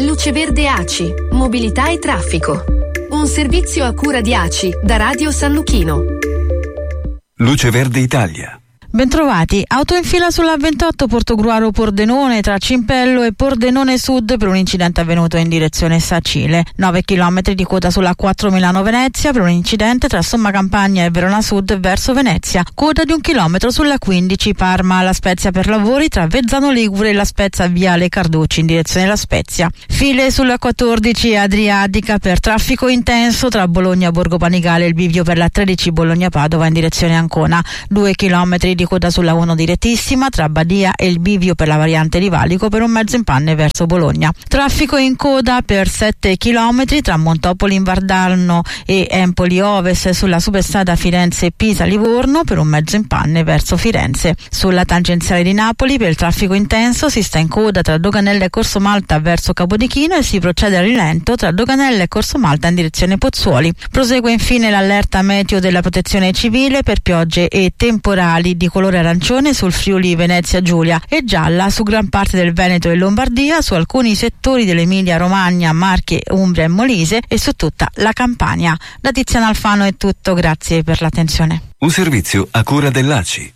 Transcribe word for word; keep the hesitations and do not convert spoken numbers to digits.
Luce Verde A C I, mobilità e traffico. Un servizio a cura di A C I da Radio San Luchino. Luce Verde Italia. Bentrovati, auto in fila sulla ventotto Portogruaro Pordenone tra Cimpello e Pordenone Sud per un incidente avvenuto in direzione Sacile. nove chilometri di coda sulla quattro Milano Venezia per un incidente tra Somma Campagna e Verona Sud verso Venezia. Coda di un chilometro sulla quindici Parma La Spezia per lavori tra Vezzano Ligure e La Spezia Viale Carducci in direzione La Spezia. File sulla quattordici Adriatica per traffico intenso tra Bologna Borgo Panigale e il bivio per la tredici Bologna Padova in direzione Ancona. due chilometri di coda sulla uno direttissima tra Badia e il bivio per la variante di Valico per un mezzo in panne verso Bologna. Traffico in coda per sette chilometri tra Montopoli in Vardano e Empoli Ovest sulla superstrada Firenze-Pisa-Livorno per un mezzo in panne verso Firenze. Sulla tangenziale di Napoli per il traffico intenso si sta in coda tra Doganella e Corso Malta verso Capodichino e si procede a rilento tra Doganella e Corso Malta in direzione Pozzuoli. Prosegue infine l'allerta meteo della Protezione Civile per piogge e temporali di colore arancione sul Friuli Venezia Giulia e gialla su gran parte del Veneto e Lombardia, su alcuni settori dell'Emilia Romagna, Marche, Umbria e Molise e su tutta la Campania. Da Tiziana Alfano è tutto, grazie per l'attenzione. Un servizio a cura dell'A C I.